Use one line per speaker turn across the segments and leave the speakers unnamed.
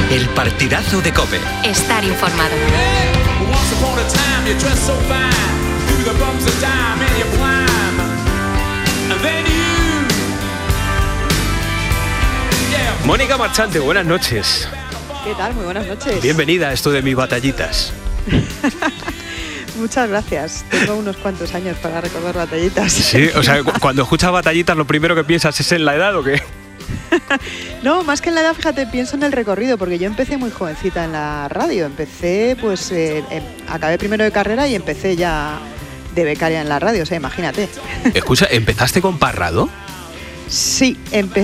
El partidazo de COPE.
Estar informado.
Mónica Marchante, buenas noches.
¿Qué tal? Muy buenas noches.
Bienvenida a esto de mis batallitas.
Muchas gracias. Tengo unos cuantos años para recordar batallitas.
Sí, o sea, cuando escuchas batallitas, ¿lo primero que piensas es en la edad o qué?
No, más que en la edad, fíjate, pienso en el recorrido, porque yo empecé muy jovencita en la radio. Empecé, pues, acabé primero de carrera y empecé ya de becaria en la radio, o sea, imagínate.
Escucha, ¿empezaste con Parrado?
Sí,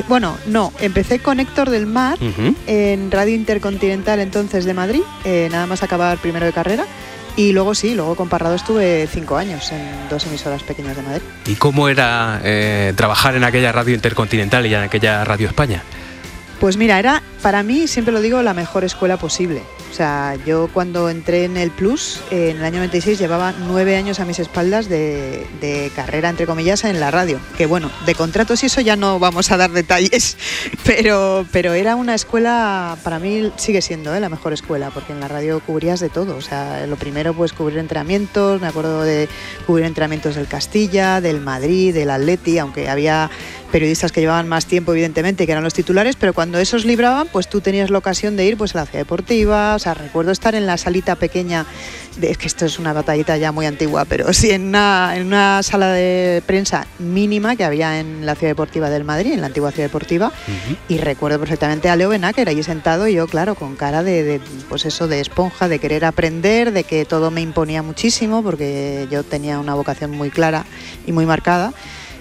empecé con Héctor del Mar en Radio Intercontinental entonces de Madrid, nada más acabar primero de carrera. Y luego con Parrado estuve 5 años en 2 emisoras pequeñas de Madrid.
¿Y cómo era trabajar en aquella Radio Intercontinental y en aquella Radio España?
Pues mira, era, para mí, siempre lo digo, la mejor escuela posible. O sea, yo cuando entré en el Plus, en el año 96, llevaba 9 años a mis espaldas de carrera, entre comillas, en la radio. Que bueno, de contratos y eso ya no vamos a dar detalles, pero era una escuela, para mí sigue siendo la mejor escuela, porque en la radio cubrías de todo. O sea, lo primero, pues cubrir entrenamientos, me acuerdo de cubrir entrenamientos del Castilla, del Madrid, del Atleti, aunque había periodistas que llevaban más tiempo, evidentemente, que eran los titulares, pero cuando esos libraban, pues tú tenías la ocasión de ir pues a la ciudad deportiva. O sea, recuerdo estar en la salita pequeña, es que esto es una batallita ya muy antigua, pero sí en una sala de prensa mínima que había en la ciudad deportiva del Madrid, en la antigua ciudad deportiva, y recuerdo perfectamente a Leo Benáquer allí sentado y yo, claro, con cara de pues eso, de esponja, de querer aprender, de que todo me imponía muchísimo, porque yo tenía una vocación muy clara y muy marcada.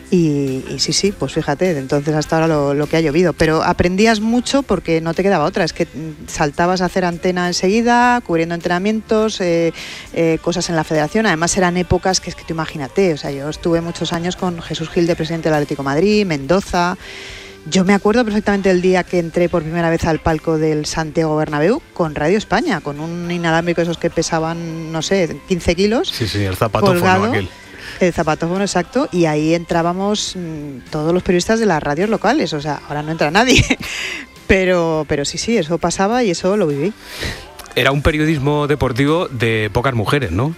Y sí, pues fíjate, de entonces hasta ahora lo que ha llovido. Pero aprendías mucho porque no te quedaba otra. Es que saltabas a hacer antena enseguida, cubriendo entrenamientos, cosas en la federación. Además eran épocas que es que tú imagínate. O sea, yo estuve muchos años con Jesús Gil de presidente del Atlético de Madrid, Mendoza. Yo me acuerdo perfectamente del día que entré por primera vez al palco del Santiago Bernabéu con Radio España, con un inalámbrico esos que pesaban, no sé, 15 kilos.
Sí, el zapatófono aquel.
El zapatófono, exacto, y ahí entrábamos todos los periodistas de las radios locales. O sea, ahora no entra nadie, pero sí, eso pasaba y eso lo viví.
Era un periodismo deportivo de pocas mujeres, ¿no?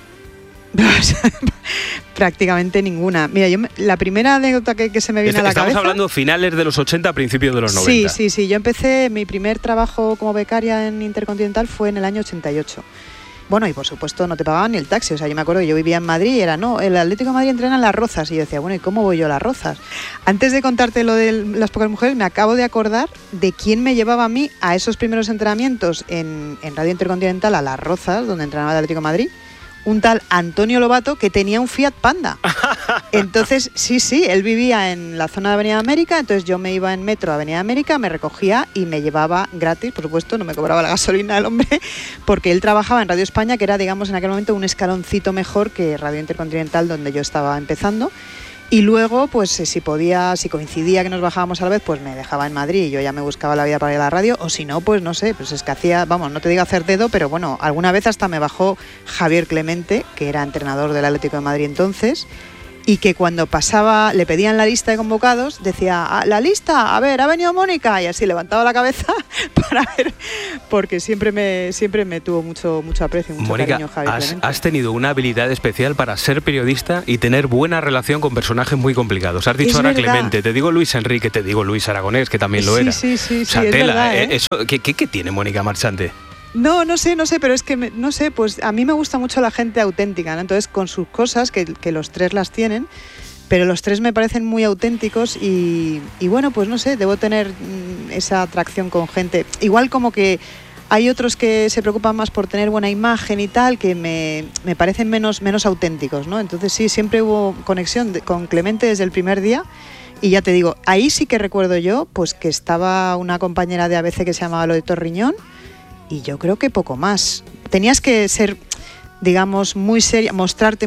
Prácticamente ninguna. Mira, la primera anécdota que se me viene a la cabeza...
Estamos hablando finales de los 80, principios de los 90.
Sí, yo empecé, mi primer trabajo como becaria en Intercontinental fue en el año 88. Bueno, y por supuesto no te pagaban ni el taxi. O sea, yo me acuerdo que yo vivía en Madrid y era, no, el Atlético de Madrid entrena en Las Rozas. Y yo decía, bueno, ¿y cómo voy yo a Las Rozas? Antes de contarte lo de las pocas mujeres, me acabo de acordar de quién me llevaba a mí a esos primeros entrenamientos en Radio Intercontinental a Las Rozas, donde entrenaba el Atlético de Madrid. Un tal Antonio Lobato que tenía un Fiat Panda. Entonces, sí, él vivía en la zona de Avenida América, entonces yo me iba en metro a Avenida América, me recogía y me llevaba gratis, por supuesto, no me cobraba la gasolina el hombre, porque él trabajaba en Radio España, que era, digamos, en aquel momento un escaloncito mejor que Radio Intercontinental, donde yo estaba empezando. Y luego, pues si coincidía que nos bajábamos a la vez, pues me dejaba en Madrid y yo ya me buscaba la vida para ir a la radio, o si no, pues no sé, pues es que hacía, vamos, no te digo hacer dedo, pero bueno, alguna vez hasta me bajó Javier Clemente, que era entrenador del Atlético de Madrid entonces, y que cuando pasaba, le pedían la lista de convocados, decía, la lista, a ver, ha venido Mónica, y así levantaba la cabeza para ver, porque siempre me tuvo mucho aprecio, mucho
Mónica,
cariño Javier Clemente.
Has tenido una habilidad especial para ser periodista y tener buena relación con personajes muy complicados. Has dicho
es
ahora
verdad.
Clemente, te digo Luis Enrique, te digo Luis Aragonés, que también lo era.
Sí,
o sea,
es
tela,
verdad,
eso, ¿qué tiene Mónica Marchante?
No sé, pero es que, no sé, pues a mí me gusta mucho la gente auténtica, ¿no? Entonces, con sus cosas, que los tres las tienen, pero los tres me parecen muy auténticos y bueno, pues no sé, debo tener esa atracción con gente. Igual como que hay otros que se preocupan más por tener buena imagen y tal, que me parecen menos auténticos, ¿no? Entonces sí, siempre hubo conexión con Clemente desde el primer día. Y ya te digo, ahí sí que recuerdo yo, pues que estaba una compañera de ABC que se llamaba Loreto Torriñón, y yo creo que poco más. Tenías que ser, digamos, muy seria, mostrarte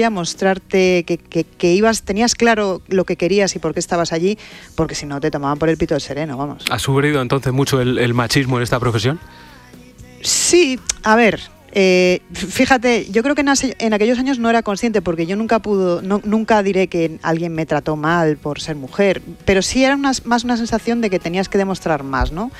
que ibas, tenías claro lo que querías y por qué estabas allí, porque si no te tomaban por el pito del sereno, vamos.
¿Has sufrido entonces mucho el machismo en esta profesión?
Sí, a ver, fíjate, yo creo que en aquellos años no era consciente, porque yo nunca diré que alguien me trató mal por ser mujer, pero sí era más una sensación de que tenías que demostrar más, ¿no?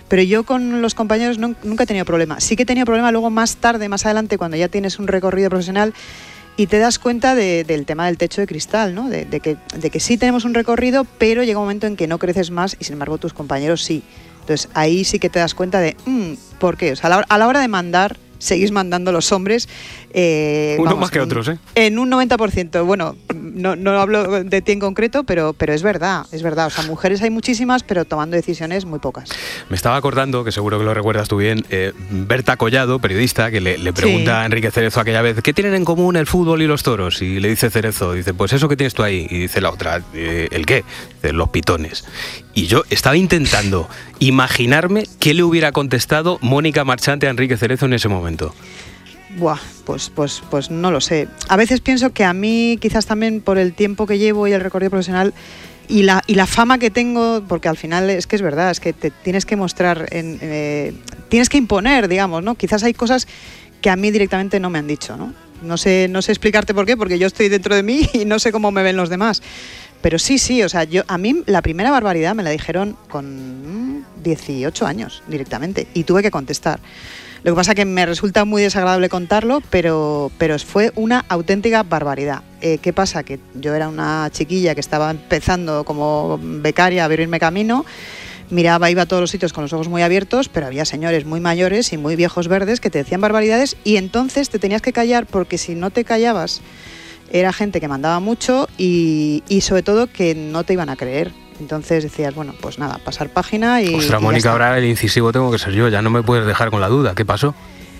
Pero yo con los compañeros nunca he tenido problema. Sí que he tenido problema luego más tarde, más adelante, cuando ya tienes un recorrido profesional y te das cuenta del tema del techo de cristal, ¿no? De que sí tenemos un recorrido, pero llega un momento en que no creces más y sin embargo tus compañeros sí. Entonces ahí sí que te das cuenta de ¿por qué? O sea, a la hora de mandar, seguís mandando los hombres.
Unos más que otros, ¿eh?
En un 90%. Bueno, no hablo de ti en concreto, pero es verdad, es verdad. O sea, mujeres hay muchísimas, pero tomando decisiones muy pocas.
Me estaba acordando, que seguro que lo recuerdas tú bien, Berta Collado, periodista, que le pregunta a Enrique Cerezo aquella vez, ¿qué tienen en común el fútbol y los toros? Y le dice Cerezo, dice, pues eso que tienes tú ahí. Y dice la otra, ¿el qué? Dice, los pitones. Y yo estaba intentando imaginarme qué le hubiera contestado Mónica Marchante a Enrique Cerezo en ese momento.
Buah, pues no lo sé. A veces pienso que a mí, quizás también por el tiempo que llevo y el recorrido profesional y la fama que tengo, porque al final es que es verdad, es que te tienes que mostrar, tienes que imponer, digamos, ¿no? Quizás hay cosas que a mí directamente no me han dicho, ¿no? No sé explicarte por qué, porque yo estoy dentro de mí y no sé cómo me ven los demás. Pero sí, o sea, a mí la primera barbaridad me la dijeron con 18 años directamente y tuve que contestar. Lo que pasa es que me resulta muy desagradable contarlo, pero fue una auténtica barbaridad. ¿Qué pasa? Que yo era una chiquilla que estaba empezando como becaria a abrirme camino, iba a todos los sitios con los ojos muy abiertos, pero había señores muy mayores y muy viejos verdes que te decían barbaridades y entonces te tenías que callar porque si no te callabas era gente que mandaba mucho y sobre todo que no te iban a creer. Entonces decías, bueno, pues nada, pasar página y...
Ostras, Mónica, ahora el incisivo tengo que ser yo, ya no me puedes dejar con la duda. ¿Qué pasó?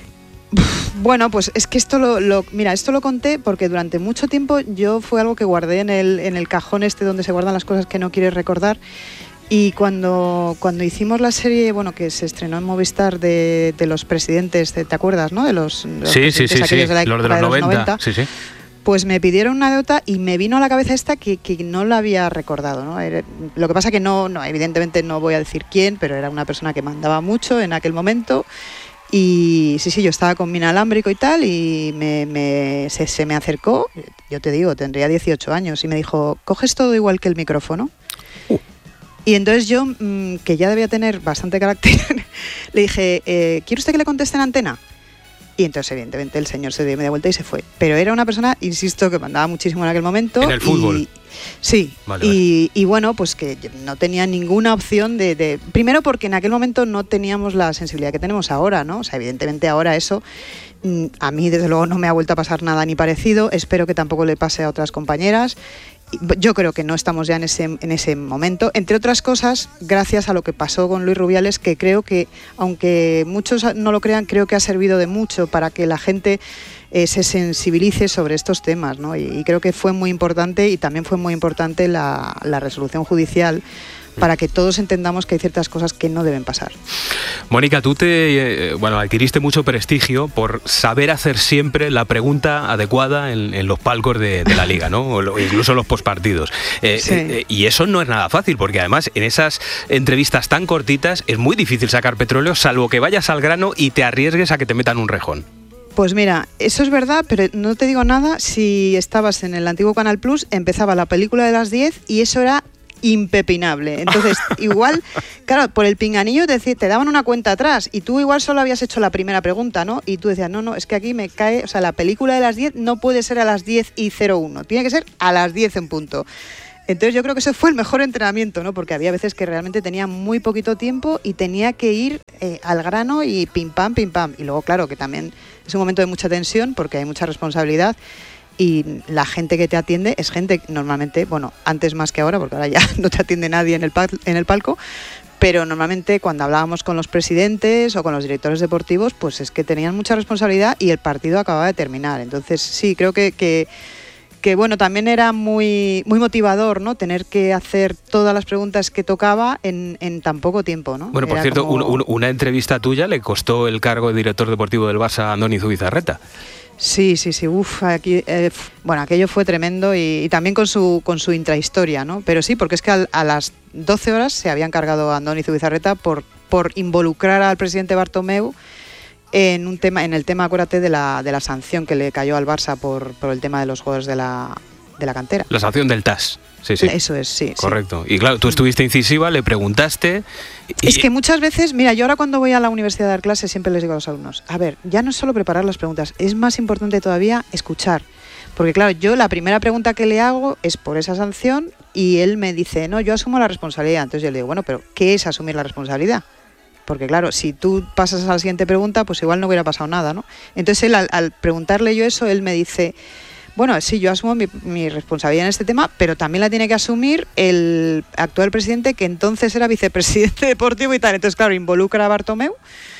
Bueno, pues es que esto esto lo conté porque durante mucho tiempo yo fue algo que guardé en el cajón donde se guardan las cosas que no quieres recordar. Y cuando hicimos la serie, bueno, que se estrenó en Movistar de los presidentes, ¿te acuerdas, no? De los
sí, de la época de los 90. Sí.
Pues me pidieron una anécdota y me vino a la cabeza esta que no la había recordado, ¿no? Lo que pasa que no, evidentemente no voy a decir quién, pero era una persona que mandaba mucho en aquel momento. Y sí, yo estaba con mi inalámbrico y tal, y se me acercó, yo te digo, tendría 18 años, y me dijo, ¿coges todo igual que el micrófono? Y entonces yo, que ya debía tener bastante carácter, le dije, ¿quiere usted que le conteste en antena? Y entonces, evidentemente, el señor se dio media vuelta y se fue. Pero era una persona, insisto, que mandaba muchísimo en aquel momento.
¿En el fútbol?
Sí. Vale. Y bueno, pues que no tenía ninguna opción de... Primero porque en aquel momento no teníamos la sensibilidad que tenemos ahora, ¿no? O sea, evidentemente ahora eso... A mí, desde luego, no me ha vuelto a pasar nada ni parecido. Espero que tampoco le pase a otras compañeras. Yo creo que no estamos ya en ese momento, entre otras cosas, gracias a lo que pasó con Luis Rubiales, que creo que, aunque muchos no lo crean, creo que ha servido de mucho para que la gente se sensibilice sobre estos temas, ¿no? Y creo que fue muy importante, y también fue muy importante la resolución judicial, para que todos entendamos que hay ciertas cosas que no deben pasar.
Mónica, tú adquiriste mucho prestigio por saber hacer siempre la pregunta adecuada en los palcos de la Liga, ¿no? O incluso los postpartidos. Sí. Y eso no es nada fácil, porque además en esas entrevistas tan cortitas es muy difícil sacar petróleo, salvo que vayas al grano y te arriesgues a que te metan un rejón.
Pues mira, eso es verdad, pero no te digo nada, si estabas en el antiguo Canal Plus, empezaba la película de las 10 y eso era impepinable. Entonces, igual, claro, por el pinganillo te daban una cuenta atrás y tú igual solo habías hecho la primera pregunta, ¿no? Y tú decías, no, es que aquí me cae, o sea, la película de las 10 no puede ser a las 10:01, tiene que ser a las 10 en punto. Entonces yo creo que ese fue el mejor entrenamiento, ¿no? Porque había veces que realmente tenía muy poquito tiempo y tenía que ir al grano y pim pam. Y luego, claro, que también es un momento de mucha tensión porque hay mucha responsabilidad. Y la gente que te atiende es gente normalmente, bueno, antes más que ahora, porque ahora ya no te atiende nadie en el palco, pero normalmente cuando hablábamos con los presidentes o con los directores deportivos, pues es que tenían mucha responsabilidad y el partido acababa de terminar. Entonces sí, creo que bueno, también era muy, muy motivador, ¿no? Tener que hacer todas las preguntas que tocaba en tan poco tiempo, ¿no?
Bueno, por cierto, una entrevista tuya le costó el cargo de director deportivo del Barça a Andoni Zubizarreta.
Sí, aquí, bueno, aquello fue tremendo y también con su intrahistoria, ¿no? Pero sí, porque es que a las 12 horas se había encargado a Andoni Zubizarreta por involucrar al presidente Bartomeu en el tema, acuérdate, de la sanción que le cayó al Barça por el tema de los jugadores de la la cantera.
La sanción del TAS. Sí.
Eso es, sí.
Correcto. Y claro, tú estuviste incisiva, le preguntaste...
Es que muchas veces, mira, yo ahora cuando voy a la universidad a dar clases siempre les digo a los alumnos, a ver, ya no es solo preparar las preguntas, es más importante todavía escuchar. Porque claro, yo la primera pregunta que le hago es por esa sanción y él me dice, no, yo asumo la responsabilidad. Entonces yo le digo, bueno, pero ¿qué es asumir la responsabilidad? Porque claro, si tú pasas a la siguiente pregunta, pues igual no hubiera pasado nada, ¿no? Entonces él, al preguntarle yo eso, él me dice, bueno, sí, yo asumo mi responsabilidad en este tema, pero también la tiene que asumir el actual presidente, que entonces era vicepresidente deportivo y tal. Entonces, claro, involucra a Bartomeu,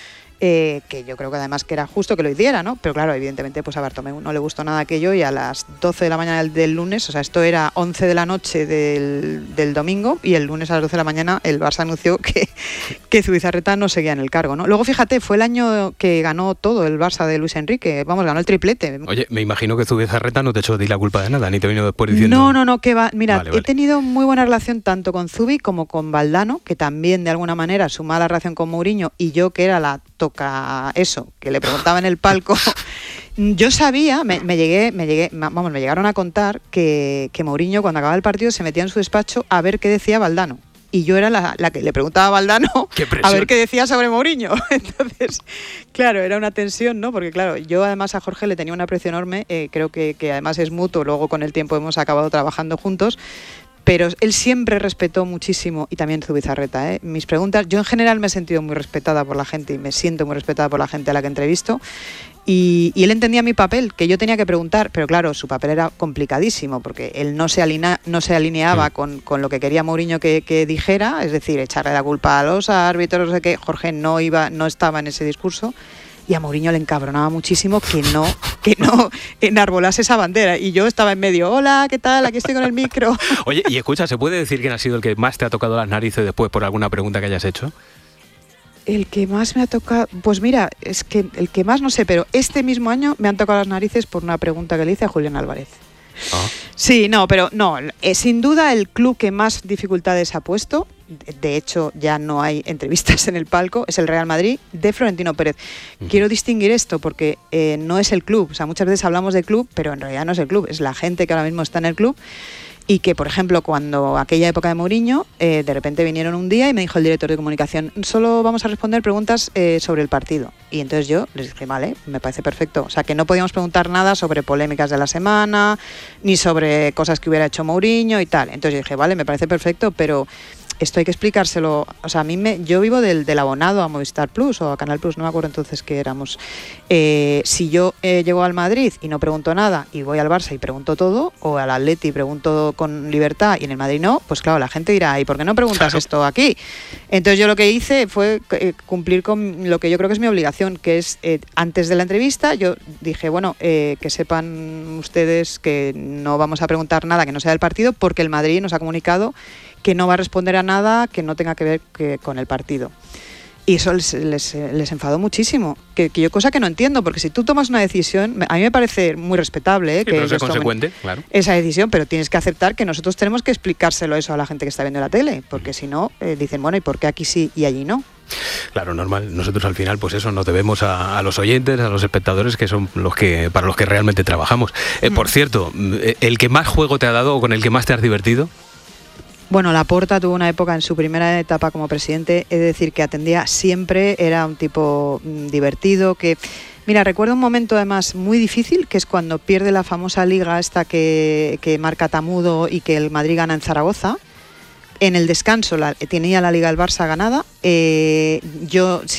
que yo creo que además que era justo que lo hiciera, ¿no? Pero claro, evidentemente pues a Bartomeu no le gustó nada aquello y a las 12 de la mañana del lunes, o sea, esto era 11 de la noche del domingo y el lunes a las 12 de la mañana el Barça anunció que Zubizarreta no seguía en el cargo, ¿no? Luego, fíjate, fue el año que ganó todo el Barça de Luis Enrique, vamos, ganó el triplete.
Oye, me imagino que Zubizarreta no te echó de ti la culpa de nada, ni te vino después diciendo...
No, que va, mira, vale. He tenido muy buena relación tanto con Zubi como con Valdano, que también de alguna manera sumaba la relación con Mourinho, y yo que era la toca eso, que le preguntaba en el palco. Yo sabía, me llegaron a contar que Mourinho cuando acababa el partido se metía en su despacho a ver qué decía Valdano. Y yo era la que le preguntaba a Valdano a ver qué decía sobre Mourinho. Entonces, claro, era una tensión, ¿no? Porque claro, yo además a Jorge le tenía un aprecio enorme, creo que además es mutuo, luego con el tiempo hemos acabado trabajando juntos. Pero él siempre respetó muchísimo, y también Zubizarreta, mis preguntas. Yo en general me he sentido muy respetada por la gente y me siento muy respetada por la gente a la que entrevisto. Y él entendía mi papel, que yo tenía que preguntar, pero claro, su papel era complicadísimo porque él no se alineaba con lo que quería Mourinho que dijera, es decir, echarle la culpa a los árbitros, no sé qué. Jorge no estaba en ese discurso. Y a Mourinho le encabronaba muchísimo que no enarbolase esa bandera. Y yo estaba en medio, hola, ¿qué tal? Aquí estoy con el micro.
Oye, y escucha, ¿se puede decir quién ha sido el que más te ha tocado las narices después por alguna pregunta que hayas hecho?
El que más me ha tocado... Pues mira, es que el que más no sé, pero este mismo año me han tocado las narices por una pregunta que le hice a Julián Álvarez. Sí, no, pero no, sin duda el club que más dificultades ha puesto, de hecho ya no hay entrevistas en el palco, es el Real Madrid de Florentino Pérez. Quiero distinguir esto porque no es el club, o sea, muchas veces hablamos de club, pero en realidad no es el club, es la gente que ahora mismo está en el club. Y que, por ejemplo, cuando aquella época de Mourinho, de repente vinieron un día y me dijo el director de comunicación, solo vamos a responder preguntas sobre el partido. Y entonces yo les dije, vale, me parece perfecto. O sea, que no podíamos preguntar nada sobre polémicas de la semana, ni sobre cosas que hubiera hecho Mourinho y tal. Entonces yo dije, vale, me parece perfecto, pero esto hay que explicárselo. O sea, yo vivo del abonado a Movistar Plus o a Canal Plus, no me acuerdo entonces qué éramos. Si yo llego al Madrid y no pregunto nada y voy al Barça y pregunto todo, o al Atleti y pregunto con libertad y en el Madrid no, pues claro, la gente dirá, ¿y por qué no preguntas esto aquí? Entonces yo lo que hice fue cumplir con lo que yo creo que es mi obligación, que es antes de la entrevista yo dije, bueno, que sepan ustedes que no vamos a preguntar nada que no sea del partido porque el Madrid nos ha comunicado que no va a responder a nada que no tenga que ver con el partido. Y eso les enfadó muchísimo, que yo cosa que no entiendo, porque si tú tomas una decisión, a mí me parece muy respetable que
pero es consecuente, claro,
esa decisión, pero tienes que aceptar que nosotros tenemos que explicárselo eso a la gente que está viendo la tele, porque si no, dicen, bueno, ¿y por qué aquí sí y allí no?
Claro, normal. Nosotros al final, pues eso, nos debemos a los oyentes, a los espectadores, que son para los que realmente trabajamos. Por cierto, ¿el que más juego te ha dado o con el que más te has divertido?
Bueno, Laporta tuvo una época en su primera etapa como presidente, es decir, que atendía siempre, era un tipo divertido, que... Mira, recuerdo un momento además muy difícil, que es cuando pierde la famosa liga esta que marca Tamudo y que el Madrid gana en Zaragoza. En el descanso tenía la liga del Barça ganada. Yo